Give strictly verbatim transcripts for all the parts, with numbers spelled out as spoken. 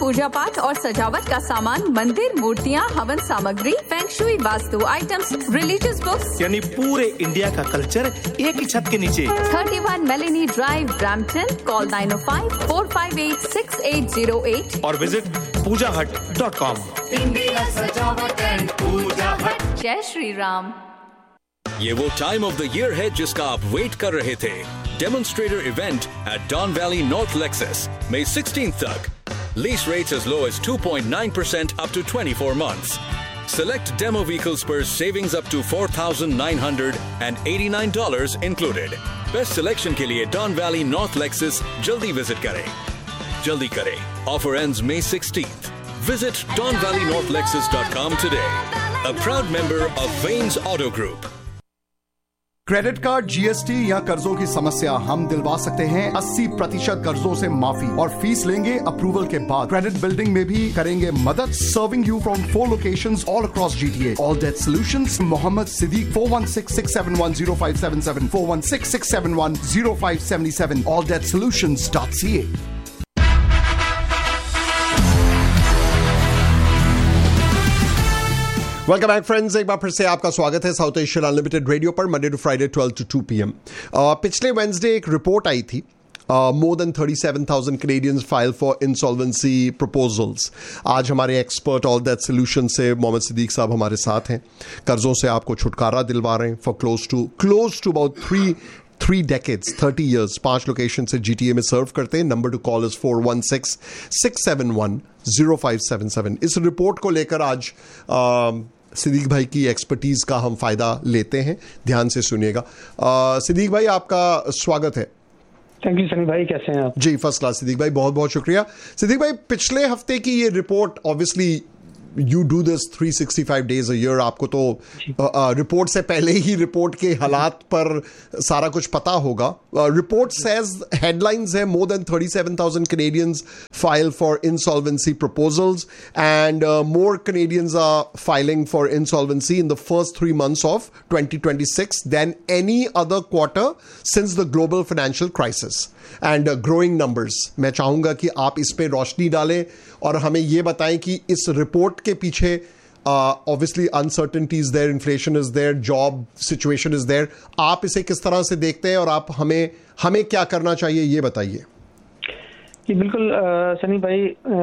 पूजा पाठ और सजावट का सामान, मंदिर, मूर्तियाँ, हवन सामग्री, feng shui, vastu items, religious books, यानी पूरे इंडिया का कल्चर एक ही छत के नीचे। Thirty one Meloni drive, Brampton. Call nine ओ five four five eight six eight zero eight और विजिट पूजा हट डॉट कॉम। इंडिया सजावट एंड पूजा हट। जय श्री राम। ये वो टाइम ऑफ द ईयर है जिसका आप वेट कर रहे थे। Demonstrator event at dawn valley north Lexus May sixteenth तक। Lease rates as low as two point nine percent up to twenty-four months. Select demo vehicles per savings up to four thousand nine hundred eighty-nine dollars included. Best selection के लिए Don Valley North Lexus जल्दी visit करें। जल्दी करें। Offer ends May sixteenth. Visit don valley north lexus dot com today. A proud member of Vanes Auto Group. Credit card, GST या कर्जों की समस्या हम दिलवा सकते हैं अस्सी प्रतिशत कर्जों से माफी और फीस लेंगे अप्रूवल के बाद। क्रेडिट बिल्डिंग में भी करेंगे मदद। Serving you from four locations all across GTA. All that solutions, Mohammad Siddique, four one six six seven one zero five seven seven, four one six six seven one zero five seven seven, all that solutions dot C A. Welcome back friends, एक बार फिर से आपका स्वागत है south Asian unlimited radio पर Monday to Friday twelve to to P M. पिछले Wednesday एक report आई थी, more than thirty seven thousand Canadians file for insolvency proposals. आज हमारे एक्सपर्ट ऑल दैट सॉल्यूशन से मोहम्मद सिद्दीक साहब हमारे साथ हैं। कर्जों से आपको छुटकारा दिलवा रहे हैं for close to close to about three three decades, thirty years. पांच लोकेशन से जीटीए में सर्व करते हैं। Number two call is four one six six seven one zero five seven seven. इस रिपोर्ट को लेकर आज uh, सिद्दीक भाई की एक्सपर्टीज का हम फायदा लेते हैं। ध्यान से सुनिएगा। सिद्दीक भाई, आपका स्वागत है। थैंक यू सनी भाई, कैसे हैं आप? जी फर्स्ट क्लास सिद्दीक भाई, बहुत बहुत शुक्रिया। सिद्दीक भाई, पिछले हफ्ते की ये report, obviously you do this three sixty five days a year, आपको तो रिपोर्ट से पहले ही रिपोर्ट के हालात पर सारा कुछ पता होगा। रिपोर्ट सेज, हेडलाइंस है, more than thirty seven thousand Canadians file for insolvency proposals and more Canadians are filing for insolvency in the first three months of twenty twenty six then any other quarter since the global financial crisis and growing numbers. मैं चाहूंगा कि आप इस पे रोशनी डालें और हमें ये बताएं कि इस रिपोर्ट के पीछे obviously uncertainties there, inflation is there, job situation is there. आप इसे किस तरह से देखते हैं और आप हमें हमें क्या करना चाहिए, ये बताइए। जी बिल्कुल सनी भाई,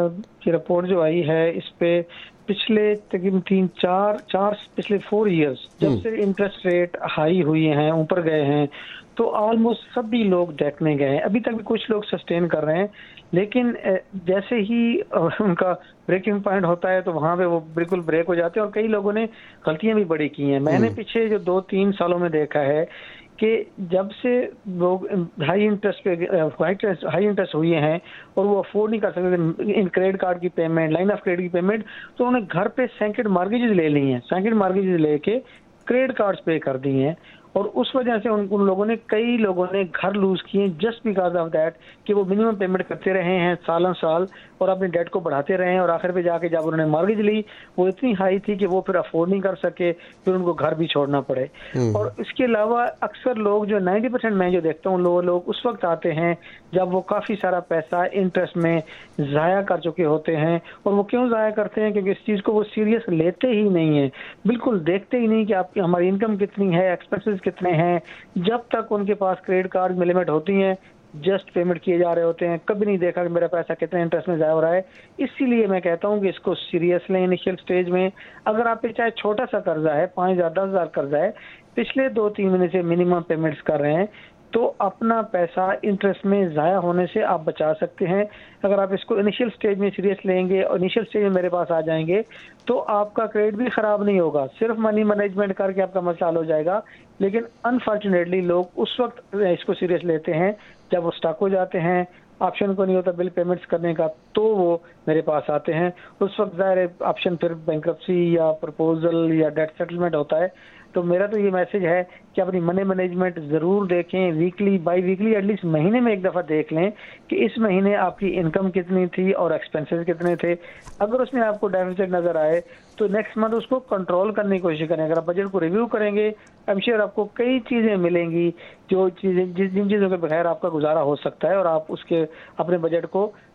ये रिपोर्ट जो आई है इस पे पिछले तकरीबन तीन चार चार पिछले फोर इयर्स जब से इंटरेस्ट रेट हाई हुए हैं, ऊपर गए हैं, तो ऑलमोस्ट सभी लोग डेट में गए हैं। अभी तक भी कुछ लोग सस्टेन कर रहे हैं, लेकिन जैसे ही उनका ब्रेकिंग पॉइंट होता है तो वहां पे वो बिल्कुल ब्रेक हो जाते हैं और कई लोगों ने गलतियां भी बड़ी की हैं। मैंने पीछे जो दो तीन सालों में देखा है कि जब से लोग हाई इंटरेस्ट पे हाई इंटरेस्ट हुए हैं और वो अफोर्ड नहीं कर सकते इन क्रेडिट कार्ड की पेमेंट, लाइन ऑफ क्रेडिट की पेमेंट, तो उन्होंने घर पे सैंकेड मार्गेजेस ले ली हैं, सैंकेड मार्गेजेस लेके क्रेडिट कार्ड्स पे कर दिए हैं और उस वजह से उन, उन लोगों ने कई लोगों ने घर लूज किए जस्ट बिकॉज ऑफ दैट कि वो मिनिमम पेमेंट करते रहे हैं सालों साल और अपने डेट को बढ़ाते रहे हैं और आखिर पे जाके जब उन्होंने मॉर्गेज ली वो इतनी हाई थी कि वो फिर अफोर्ड नहीं कर सके, फिर उनको घर भी छोड़ना पड़े। और इसके अलावा अक्सर लोग जो नाइन्टी परसेंट मैं जो देखता हूँ लोग लोग उस वक्त आते हैं जब वो काफी सारा पैसा इंटरेस्ट में जाया कर चुके होते हैं। और वो क्यों जाया करते हैं? क्योंकि इस चीज को वो सीरियस लेते ही नहीं है, बिल्कुल देखते ही नहीं कि आपकी हमारी इनकम कितनी है, एक्सपेंसेस कितने हैं। जब तक उनके पास क्रेडिट कार्ड में लिमिट होती है जस्ट पेमेंट किए जा रहे होते हैं, कभी नहीं देखा कि मेरा पैसा कितने इंटरेस्ट में जाया हो रहा है। इसीलिए मैं कहता हूं कि इसको सीरियस लें इनिशियल स्टेज में। अगर आप पे चाहे छोटा सा कर्जा है, पांच हजार दस हजार कर्जा है, पिछले दो तीन महीने से मिनिमम पेमेंट्स कर रहे हैं, तो अपना पैसा इंटरेस्ट में जाया होने से आप बचा सकते हैं। अगर आप इसको इनिशियल स्टेज में सीरियस लेंगे और इनिशियल स्टेज में मेरे पास आ जाएंगे तो आपका क्रेडिट भी खराब नहीं होगा, सिर्फ मनी मैनेजमेंट करके आपका मसला हल हो जाएगा। लेकिन अनफॉर्चुनेटली लोग उस वक्त इसको सीरियस लेते हैं जब वो स्टक हो जाते हैं, ऑप्शन को नहीं होता बिल पेमेंट्स करने का, तो वो मेरे पास आते हैं। उस वक्त ज़ाहिर ऑप्शन फिर बैंक्रप्सी या प्रपोजल या डेट सेटलमेंट होता है। तो मेरा तो ये मैसेज है कि अपनी मनी मैनेजमेंट जरूर देखें, वीकली बाई वीकली एटलीस्ट महीने में एक दफा देख लें कि इस महीने आपकी इनकम कितनी थी और एक्सपेंसेस कितने थे। अगर उसमें आपको डेफिसिट नजर आए तो नेक्स्ट मंथ उसको कंट्रोल करने की कोशिश करें। अगर आप बजट को रिव्यू करेंगे आई एम श्योर आपको कई चीजें मिलेंगी जो चीजें जिस जिन चीजों के बगैर आपका गुजारा हो सकता है और आप उसके अपने बजट को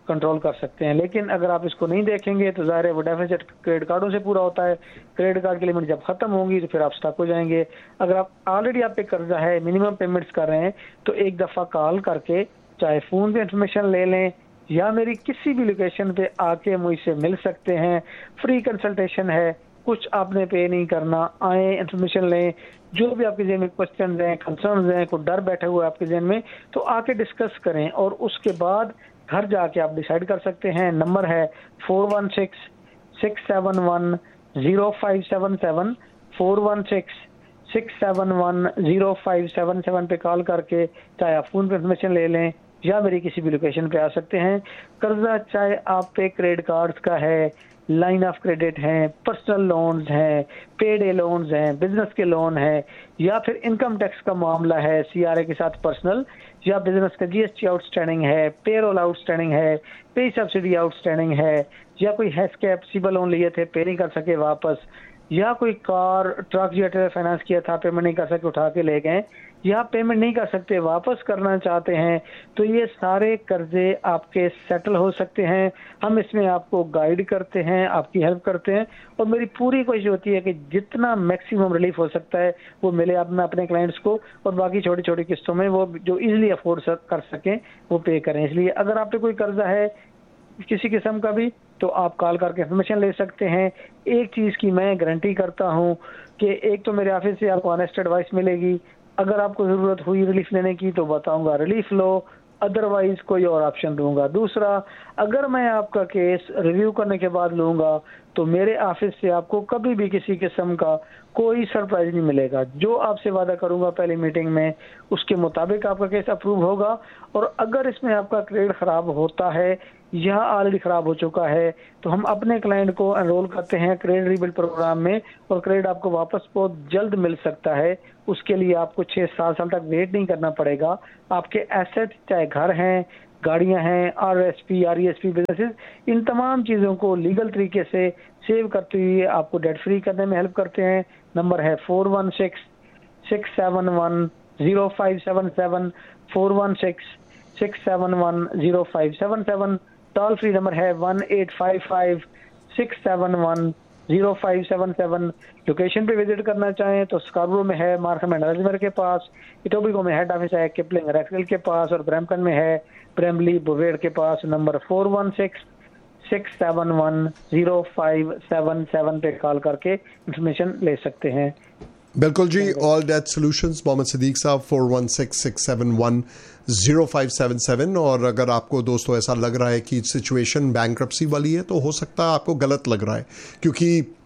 कंट्रोल कर सकते हैं। लेकिन अगर आप इसको नहीं देखेंगे तो ज़ाहिर है वो डेफिसिट क्रेडिट कार्डों से पूरा होता है। क्रेडिट कार्ड की लिमिट जब खत्म होगी तो फिर आप स्टक हो जाएंगे। अगर आप ऑलरेडी आप पे कर्जा है, मिनिमम पेमेंट्स कर रहे हैं, तो एक दफ़ा कॉल करके चाहे फ़ोन पे इंफॉर्मेशन ले लें या मेरी किसी भी लोकेशन पे आके मुझसे मिल सकते हैं। फ्री कंसल्टेशन है, कुछ आपने पे नहीं करना, आए इंफॉर्मेशन लें, जो भी आपके जहन में क्वेश्चन हैं, कंसर्न हैं, कोई डर बैठा हुआ है आपके जहन में, तो आके डिस्कस करें और उसके बाद घर जाके आप डिसाइड कर सकते हैं। नंबर है four one six six seven one zero five seven seven, four one six six seven one zero five seven seven पे कॉल करके चाहे आप फोन पे इंफॉर्मेशन ले लें या मेरी किसी भी लोकेशन पे आ सकते हैं। कर्जा चाहे आप पे क्रेडिट कार्ड्स का है, लाइन ऑफ क्रेडिट हैं, पर्सनल लोन्स हैं, पेड ए लोन्स हैं, बिजनेस के लोन है, या फिर इनकम टैक्स का मामला है सीआरए के साथ पर्सनल, या बिजनेस का जीएसटी आउटस्टैंडिंग है, पेरोल आउटस्टैंडिंग है, पे सब्सिडी आउटस्टैंडिंग है, या कोई हैस्कैप सिबल लोन लिए थे पे नहीं कर सके वापस, या कोई कार ट्रक या फाइनेंस किया था पेमेंट नहीं कर सके उठा के ले गए, या पेमेंट नहीं कर सकते वापस करना चाहते हैं, तो ये सारे कर्जे आपके सेटल हो सकते हैं। हम इसमें आपको गाइड करते हैं, आपकी हेल्प करते हैं और मेरी पूरी कोशिश होती है कि जितना मैक्सिमम रिलीफ हो सकता है वो मिले अपने अपने क्लाइंट्स को, और बाकी छोटी छोटी किस्तों में वो जो इजीली अफोर्ड कर सकें वो पे करें। इसलिए अगर आप पे कोई कर्जा है किसी किस्म का भी तो आप कॉल करके इन्फॉर्मेशन ले सकते हैं। एक चीज़ की मैं गारंटी करता हूं कि एक तो मेरे ऑफिस से आपको ऑनेस्ट एडवाइस मिलेगी, अगर आपको ज़रूरत हुई रिलीफ लेने की तो बताऊंगा रिलीफ लो, अदरवाइज कोई और ऑप्शन दूंगा। दूसरा, अगर मैं आपका केस रिव्यू करने के बाद लूंगा तो मेरे ऑफिस से आपको कभी भी किसी किस्म का कोई सरप्राइज नहीं मिलेगा। जो आपसे वादा करूंगा पहली मीटिंग में उसके मुताबिक आपका केस अप्रूव होगा, और अगर इसमें आपका क्रेडिट खराब होता है या ऑलरेडी खराब हो चुका है तो हम अपने क्लाइंट को एनरोल करते हैं क्रेडिट रीबिल्ड प्रोग्राम में, और क्रेडिट आपको वापस बहुत जल्द मिल सकता है। उसके लिए आपको छह सात साल तक वेट नहीं करना पड़ेगा। आपके एसेट चाहे घर हैं, गाड़ियां हैं, आरएसपी, आरईएसपी बिजनेसेस, इन तमाम चीज़ों को लीगल तरीके से सेव करते हुए आपको डेट फ्री करने में हेल्प करते हैं। नंबर है four one six six seven one zero five seven seven, four one six six seven one zero five seven seven. Toll free number है one eight five five six seven one zero five seven seven. Location पे visit करना चाहें तो स्कार्बरो में है Markham and एल्जमेर के पास, Etobicoke में head office है किपलिंग रैक्सडेल के पास, और ब्रैम्पटन में है ब्रेमली बुवेड के पास। Number four one six six seven one zero five seven seven पे कॉल करके इंफॉर्मेशन ले सकते हैं। बिल्कुल जी, all that solutions Mohammad Siddique साहब four one six six seven one zero five seven seven. और अगर आपको दोस्तों ऐसा लग रहा है कि सिचुएशन बैंक्रप्सी वाली है तो हो सकता है आपको गलत लग रहा है, क्योंकि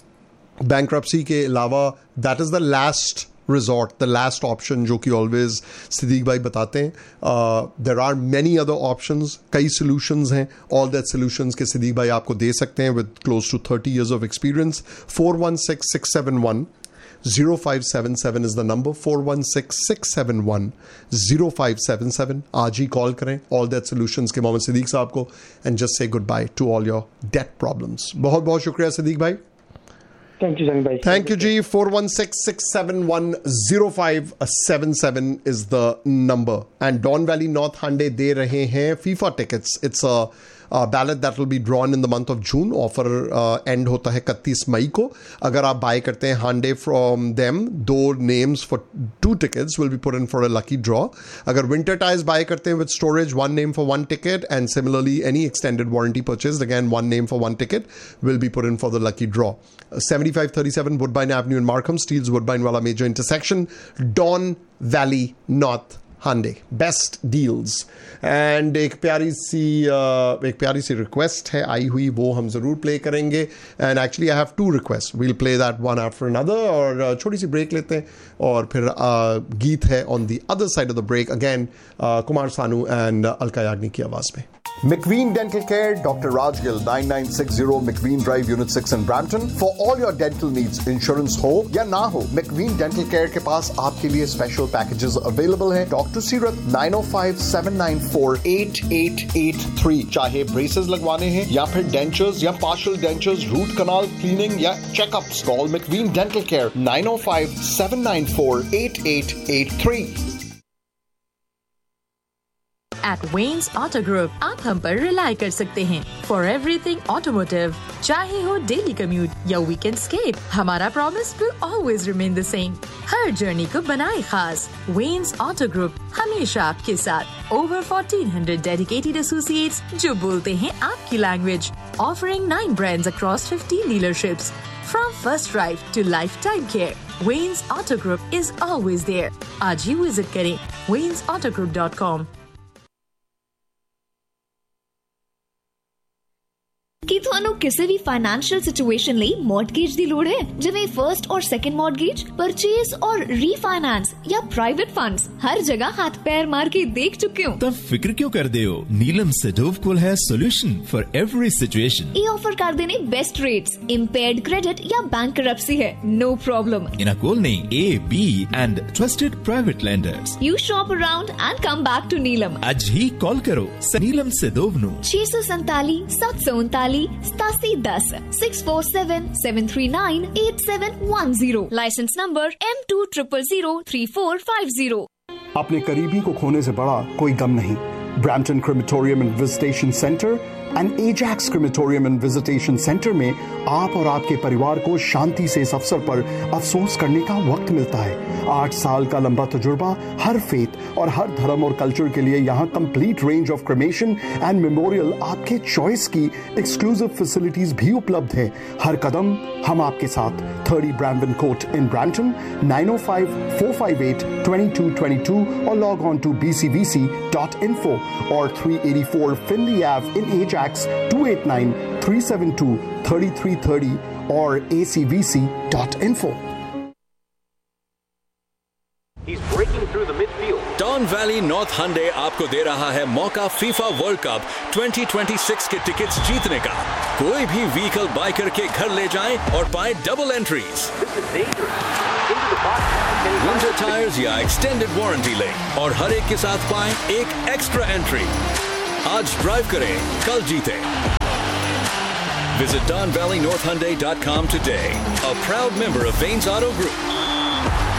बैंक्रप्सी के अलावा that is the last resort, the last option, जो कि ऑलवेज सिद्दीक भाई बताते हैं। There are many other options, कई सोल्यूशंस हैं। ऑल दैट सोल्यूशंस के सिद्दीक भाई आपको दे सकते हैं with close to thirty years of experience. Four one six six seven one zero five seven seven is the number, four one six six seven one zero five seven seven. आज ही call करें all that solutions के मोहम्मद सिद्दीक साहब को and just say good by two all your date problems. बहुत बहुत शुक्रिया सिद्दीक भाई। Thank you भाई। Thank you ji. Four one six six seven one zero five seven seven is the number। And don valley north हांडे दे रहे हैं FIFA tickets. It's a ballot that will be drawn in the month of June. Offer and होता है इकतीस मई को। अगर आप bye करते हैं हांडे फ्रॉम देम, दो names for two tickets will be put in for a lucky draw. अगर विंटर टायर्स बाय करते हैं with storage, one name for one ticket, and similarly any extended warranty purchase, again one name for one ticket will be put in for the lucky draw. seventy-five thirty-seven Woodbine Avenue in Markham, Steeles Woodbine wala major intersection, Don Valley North Hyundai, best deals। And एक प्यारी सी uh, एक प्यारी सी request है आई हुई, वो हम ज़रूर play करेंगे। And actually I have to request, we'll play that one after another. और uh, छोटी सी ब्रेक लेते हैं और फिर uh, गीत है on the other side of the break, again Kumar Sanu and Alka Yagnik की आवाज़ में। McVean Dental Care, Doctor Raj Gill, nine nine six zero McVean Drive, Unit six in Brampton. For all your dental needs, insurance हो या ना हो, McVean Dental Care के पास आपके लिए special packages available हैं। Talk to Sirat nine oh five seven nine four eight eight eight three। चाहे braces लगवाने हैं या फिर dentures या partial dentures, root canal cleaning या checkups, call McVean Dental Care nine oh five seven nine four eight eight eight three। At Wayne's Auto Group, आप हम पर रिलाई कर सकते हैं for everything automotive. चाहे हो daily commute या weekend escape, हमारा promise will always remain the same. Her journey को बनाए खास. Wayne's Auto Group हमेशा आपके साथ. Over fourteen hundred dedicated associates जो बोलते हैं आपकी language. Offering nine brands across fifteen dealerships. From first drive to lifetime care, Wayne's Auto Group is always there. आज ही विजिट करें waynes auto group dot com. ਕੀ ਤੁਹਾਨੂੰ ਕਿਸੇ ਵੀ ਫਾਈਨੈਂਸ਼ੀਅਲ ਸਿਚੁਏਸ਼ਨ ਲਈ ਮੌਰਟਗੇਜ ਦੀ ਲੋੜ ਹੈ, ਜਿਵੇਂ ਫਰਸਟ ਔਰ ਸੈਕੰਡ ਮੌਰਟਗੇਜ, ਪਰਚੇਸ ਔਰ ਰੀਫਾਈਨੈਂਸ ਜਾਂ ਪ੍ਰਾਈਵੇਟ ਫੰਡਸ, ਹਰ ਜਗ੍ਹਾ ਹੱਥ ਪੈਰ ਮਾਰ ਕੇ ਦੇਖ ਚੁੱਕੇ ਹੋ? ਤਾਂ ਫਿਕਰ ਕਿਉਂ ਕਰਦੇ ਹੋ? ਨੀਲਮ ਸੈਡੋਵ ਕੋਲ ਹੈ ਸੋਲੂਸ਼ਨ ਫॉर एवरी ਸਿਚੁਏਸ਼ਨ। ਇਹ ਆਫਰ ਕਰਦੇ ਨੇ ਬੈਸਟ ਰੇਟਸ, ਇੰਪੇਅਰਡ ਕ੍ਰੈਡਿਟ ਜਾਂ ਬੈਂਕਰਪਸੀ ਹੈ, ਨੋ ਪ੍ਰੋਬਲਮ। ਇਹਨਾਂ ਕੋਲ ਨੇ A, B and trusted private lenders। You shop around and come back to Neelam. ਅੱਜ ਹੀ ਕਾਲ ਕਰੋ ਨੀਲਮ ਸੈਡੋਵ ਨੂੰ ਛੇ ਸੌ ਸੰਤਾਲੀ ਸੱਤ ਸੌ ਉਨਤਾਲੀ ਸਤਾਸੀ ਦਸ six four seven seven three nine eight seven one zero। Licence number M two zero zero zero three four five zero। अपने करीबी को खोने से बड़ा कोई गम नहीं। Brampton crematorium and visitation centre and Ajax crematorium and visitation centre में आप और आपके परिवार को शांति से इस अवसर पर अफसोस करने का वक्त मिलता है। आठ साल का लंबा तजुर्बा, हर फेथ और हर धर्म और कल्चर के लिए यहाँ complete range of cremation and memorial आपके चॉइस की एक्सक्लूसिव फैसिलिटीज भी उपलब्ध है। हर कदम हम आपके साथ। Thirty Brampton court in Brampton nine oh five four five eight two two two two और log on to b c v c dot info और three eighty-four Finley Ave in Ajax two eight nine three seven two three three three zero or a c v c dot info। He's breaking through the midfield. Don Valley North Hyundai आपको दे रहा है मौका FIFA world cup twenty twenty-six के tickets जीतने का। कोई भी vehicle bye करके घर ले जाएं और पाएं डबल एंट्रीज, विंटर टायर्स या एक्सटेंडेड वारंटी लें और हर एक के साथ पाएं एक एक्स्ट्रा एंट्री। आज ड्राइव करें, कल जीतें। Visit don valley north hyundai dot com today, a proud member of Vanes Auto Group.